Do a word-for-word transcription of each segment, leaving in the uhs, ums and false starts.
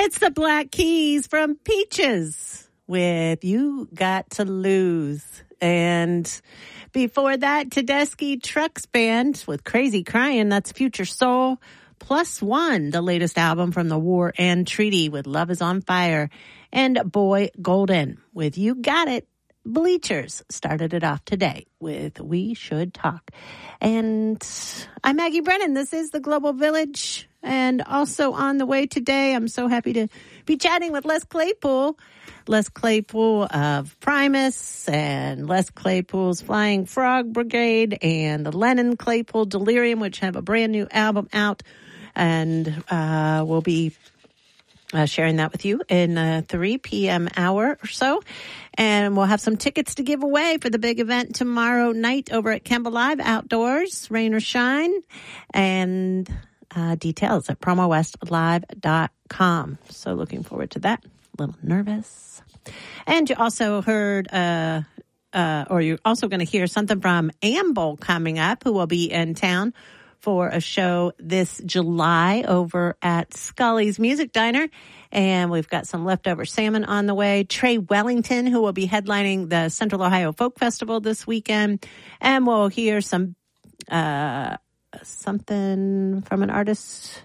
It's the Black Keys from Peaches with You Got to Lose. And before that, Tedeschi Trucks Band with Crazy Crying. That's Future Soul. Plus One, the latest album from the War and Treaty with Love is on Fire. And Boy Golden with You Got It. Bleachers started it off today with We Should Talk. And I'm Maggie Brennan. This is the Global Village. And also on the way today, I'm so happy to be chatting with Les Claypool. Les Claypool of Primus and Les Claypool's Flying Frog Brigade and the Lennon Claypool Delirium, which have a brand new album out. And uh, we'll be uh, sharing that with you in a three p.m. hour or so. And we'll have some tickets to give away for the big event tomorrow night over at Kemba Live Outdoors, rain or shine. And uh, details at promo west live dot com. So looking forward to that. A little nervous. And you also heard, uh, uh, or you're also going to hear something from Amble coming up, who will be in town for a show this July over at Scully's Music Diner. And we've got some leftover salmon on the way. Trey Wellington, who will be headlining the Central Ohio Folk Festival this weekend. And we'll hear some, uh, something from an artist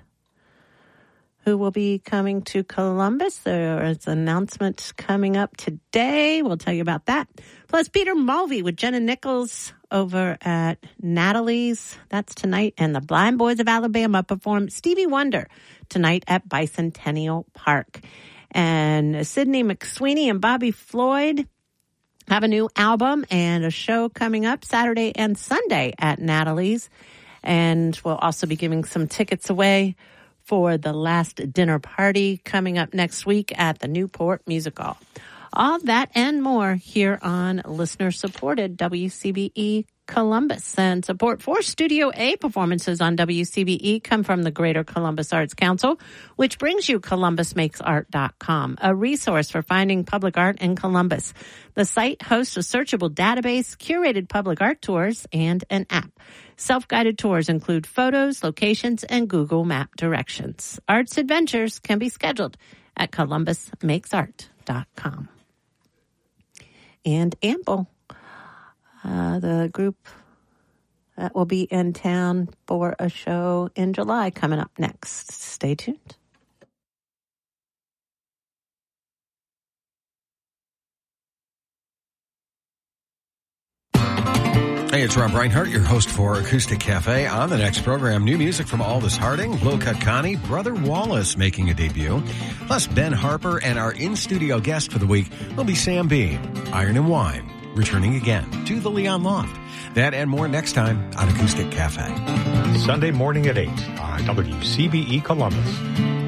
who will be coming to Columbus. There is an announcement coming up today. We'll tell you about that. Plus, Peter Mulvey with Jenna Nichols over at Natalie's. That's tonight. And the Blind Boys of Alabama perform Stevie Wonder tonight at Bicentennial Park. And Sydney McSweeney and Bobby Floyd have a new album and a show coming up Saturday and Sunday at Natalie's. And we'll also be giving some tickets away for the last dinner party coming up next week at the Newport Music Hall. All that and more here on listener-supported W C B E Columbus. And support for Studio A performances on W C B E come from the Greater Columbus Arts Council, which brings you columbus makes art dot com, a resource for finding public art in Columbus. The site hosts a searchable database, curated public art tours, and an app. Self-guided tours include photos, locations, and Google Map directions. Arts adventures can be scheduled at columbus makes art dot com. And Amble, uh, the group that will be in town for a show in July coming up next. Stay tuned. Hey, it's Rob Reinhart, your host for Acoustic Cafe. On the next program, new music from Aldous Harding, Low Cut Connie, Brother Wallace making a debut, plus Ben Harper, and our in-studio guest for the week will be Sam B. Iron and Wine, returning again to the Leon Loft. That and more next time on Acoustic Cafe. Sunday morning at eight on W C B E Columbus.